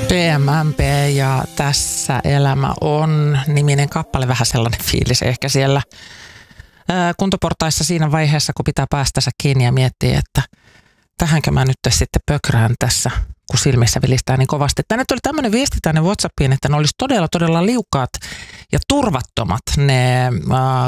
PMMP ja Tässä elämä on -niminen kappale, vähän sellainen fiilis ehkä siellä kuntoportaissa siinä vaiheessa, kun pitää päästänsä kiinni ja miettiä, että tähänkö mä nyt sitten pökrään tässä, kun silmissä vilistää niin kovasti. Tänne tuli tämmöinen viesti tänne WhatsAppiin, että ne olisi todella liukkaat ja turvattomat ne